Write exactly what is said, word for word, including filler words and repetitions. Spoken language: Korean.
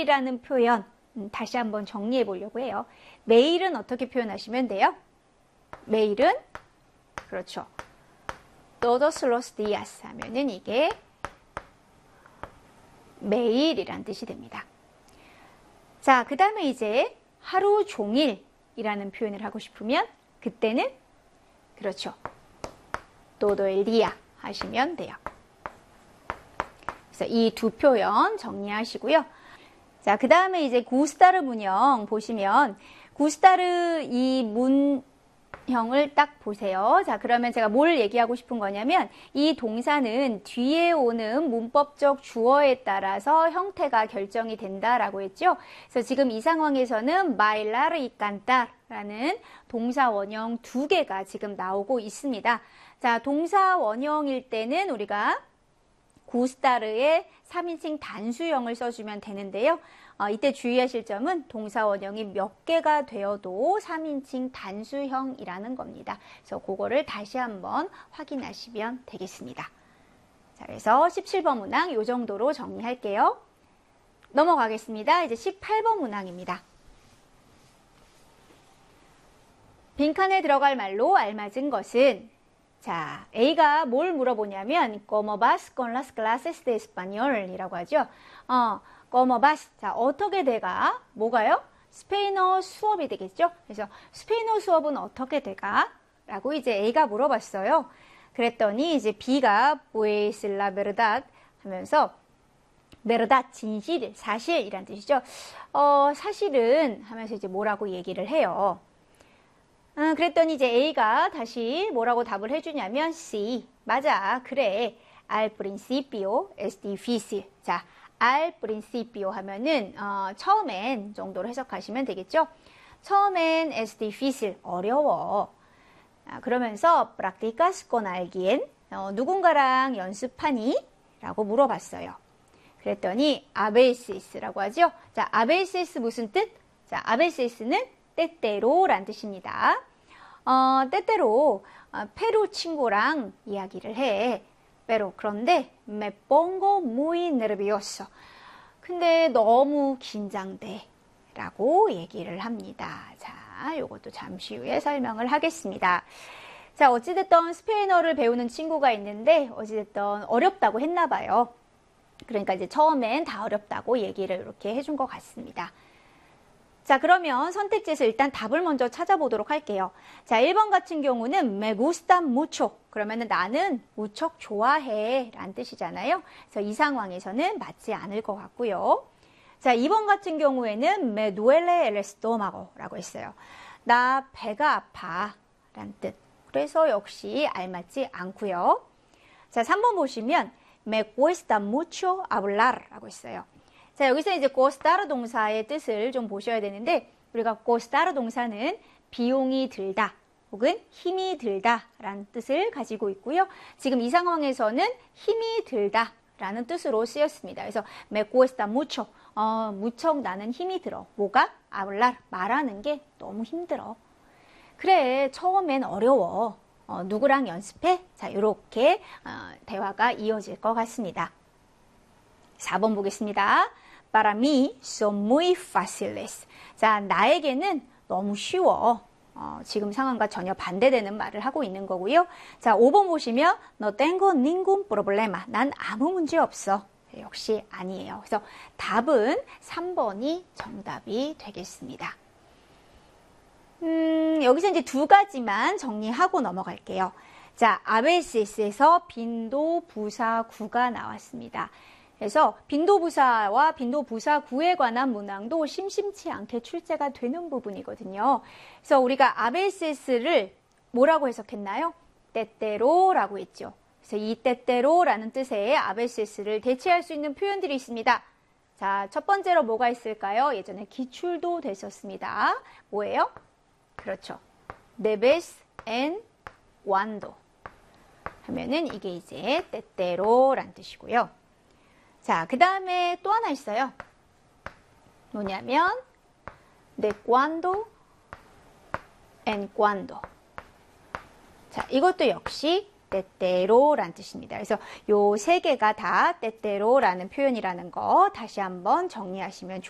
매일이라는 표현 음, 다시 한번 정리해 보려고 해요. 매일은 어떻게 표현하시면 돼요? 매일은 그렇죠. todos los días 하면은 이게 매일이란 뜻이 됩니다. 자, 그 다음에 이제 하루 종일이라는 표현을 하고 싶으면 그때는 그렇죠. todo el día 하시면 돼요. 그래서 이 두 표현 정리하시고요. 자, 그 다음에 이제 구스타르 문형 보시면 구스타르 이 문형을 딱 보세요. 자, 그러면 제가 뭘 얘기하고 싶은 거냐면 이 동사는 뒤에 오는 문법적 주어에 따라서 형태가 결정이 된다라고 했죠. 그래서 지금 이 상황에서는 bailar y cantar라는 동사 원형 두 개가 지금 나오고 있습니다. 자, 동사 원형일 때는 우리가 구스타르의 삼인칭 단수형을 써주면 되는데요. 어, 이때 주의하실 점은 동사 원형이 몇 개가 되어도 삼인칭 단수형이라는 겁니다. 그래서 그거를 다시 한번 확인하시면 되겠습니다. 자, 그래서 십칠 번 문항 이 정도로 정리할게요. 넘어가겠습니다. 이제 십팔 번 문항입니다. 빈칸에 들어갈 말로 알맞은 것은 자, A가 뭘 물어보냐면 ¿Cómo vas con las clases de español? 이라고 하죠. 어, ¿Cómo vas? 자, 어떻게 돼가? 뭐가요? 스페인어 수업이 되겠죠? 그래서 스페인어 수업은 어떻게 돼가? 라고 이제 A가 물어봤어요. 그랬더니 이제 B가 pues la verdad 하면서 verdad, 진실, 사실이란 뜻이죠. 어, 사실은 하면서 이제 뭐라고 얘기를 해요. 음, 그랬더니 이제 A가 다시 뭐라고 답을 해주냐면 sí, 맞아, 그래. Al principio es difícil. 자, al principio 하면은 어, 처음엔 정도로 해석하시면 되겠죠. 처음엔 es difícil, 어려워. 아, 그러면서 practicas con alguien, 어, 누군가랑 연습하니? 라고 물어봤어요. 그랬더니 a veces라고 하죠. 자, a veces 무슨 뜻? 자, a veces는 때때로란 뜻입니다. 어, 때때로 어, 페루 친구랑 이야기를 해. pero 그런데 me pongo muy nervioso. 근데 너무 긴장돼. 라고 얘기를 합니다. 자, 요것도 잠시 후에 설명을 하겠습니다. 자, 어찌됐든 스페인어를 배우는 친구가 있는데 어찌됐든 어렵다고 했나 봐요. 그러니까 이제 처음엔 다 어렵다고 얘기를 이렇게 해준 것 같습니다. 자, 그러면 선택지에서 일단 답을 먼저 찾아보도록 할게요. 자, 일 번 같은 경우는 me gustan mucho. 그러면은 나는 무척 좋아해 라는 뜻이잖아요. 그래서 이 상황에서는 맞지 않을 것 같고요. 자, 이 번 같은 경우에는 me duele el estómago 라고 했어요. 나 배가 아파 라는 뜻. 그래서 역시 알맞지 않고요. 자, 삼 번 보시면 me cuesta mucho hablar 라고 했어요. 자, 여기서 이제 costar 동사의 뜻을 좀 보셔야 되는데 우리가 costar 동사는 비용이 들다 혹은 힘이 들다 라는 뜻을 가지고 있고요. 지금 이 상황에서는 힘이 들다 라는 뜻으로 쓰였습니다. 그래서 me cuesta mucho, 어, 무척 나는 힘이 들어. 뭐가? hablar, 말하는 게 너무 힘들어. 그래, 처음엔 어려워. 어, 누구랑 연습해? 자, 이렇게 어, 대화가 이어질 것 같습니다. 사 번 보겠습니다. Para mí son muy fáciles. 자, 나에게는 너무 쉬워. 어, 지금 상황과 전혀 반대되는 말을 하고 있는 거고요. 자, 오 번 보시면 No tengo ningún problema. 난 아무 문제 없어. 역시 아니에요. 그래서 답은 삼 번이 정답이 되겠습니다. 음, 여기서 이제 두 가지만 정리하고 넘어갈게요. 자, 아베시스에서 빈도 부사 구가 나왔습니다. 그래서 빈도부사와 빈도부사구에 관한 문항도 심심치 않게 출제가 되는 부분이거든요. 그래서 우리가 아베시스를 뭐라고 해석했나요? 때때로라고 했죠. 그래서 이 때때로라는 뜻의 아베시스를 대체할 수 있는 표현들이 있습니다. 자, 첫 번째로 뭐가 있을까요? 예전에 기출도 됐었습니다. 뭐예요? 그렇죠. debes en cuando 하면은 이게 이제 때때로란 뜻이고요. 자, 그 다음에 또 하나 있어요. 뭐냐면 de cuando en cuando. 자, 이것도 역시 때때로란 뜻입니다. 그래서 요 세 개가 다 때때로라는 표현이라는 거 다시 한번 정리하시면 좋겠습니다.